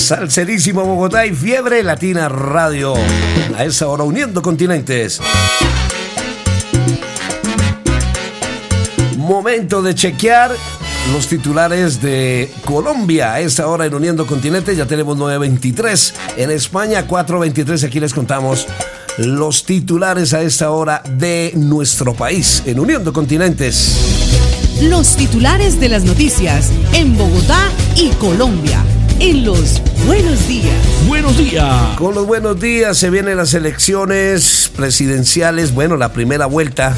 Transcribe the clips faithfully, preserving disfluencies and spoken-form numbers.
Salserísimo Bogotá y Fiebre Latina Radio. A esa hora uniendo continentes. Momento de chequear los titulares de Colombia. A esta hora en Uniendo Continentes ya tenemos nueve veintitrés. En España cuatro veintitrés. Aquí les contamos los titulares a esta hora de nuestro país en Uniendo Continentes. Los titulares de las noticias en Bogotá y Colombia. En los buenos días. Buenos días. Con los buenos días se vienen las elecciones presidenciales. Bueno, la primera vuelta.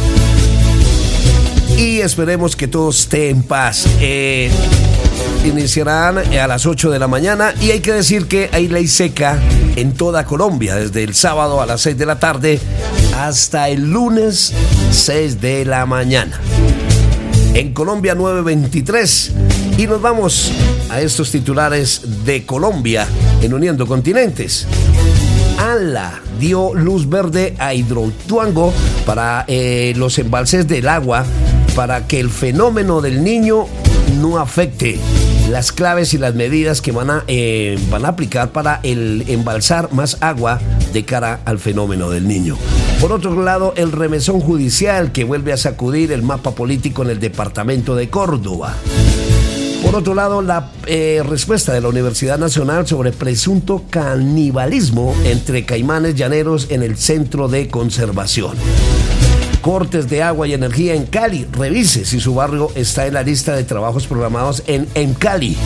Y esperemos que todo esté en paz. Eh, iniciarán a las ocho de la mañana y hay que decir que hay ley seca en toda Colombia, desde el sábado a las seis de la tarde hasta el lunes seis de la mañana. En Colombia nueve veintitrés y nos vamos a estos titulares de Colombia en Uniendo Continentes. ANLA dio luz verde a Hidroituango para eh, los embalses del agua para que el fenómeno del Niño no afecte. Las claves y las medidas que van a, eh, van a aplicar para el embalsar más agua de cara al fenómeno del Niño. Por otro lado, el remesón judicial que vuelve a sacudir el mapa político en el departamento de Córdoba. Por otro lado, la eh, respuesta de la Universidad Nacional sobre presunto canibalismo entre caimanes llaneros en el centro de conservación. Cortes de agua y energía en Cali. Revise si su barrio está en la lista de trabajos programados en EMCALI.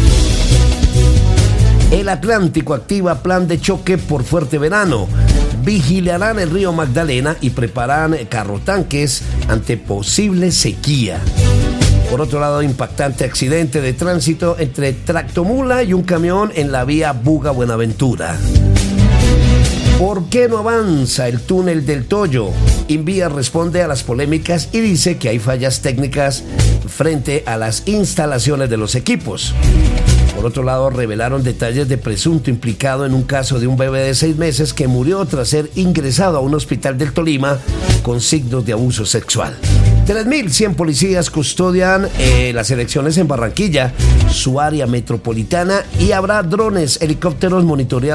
El Atlántico activa plan de choque por fuerte verano. Vigilarán el río Magdalena y preparan carrotanques ante posible sequía. Por otro lado, impactante accidente de tránsito entre tractomula y un camión en la vía Buga-Buenaventura. ¿Por qué no avanza el túnel del Toyo? Invía responde a las polémicas y dice que hay fallas técnicas frente a las instalaciones de los equipos. Por otro lado, revelaron detalles de presunto implicado en un caso de un bebé de seis meses que murió tras ser ingresado a un hospital del Tolima con signos de abuso sexual. tres mil cien policías custodian eh, las elecciones en Barranquilla, su área metropolitana, y habrá drones, helicópteros monitoreados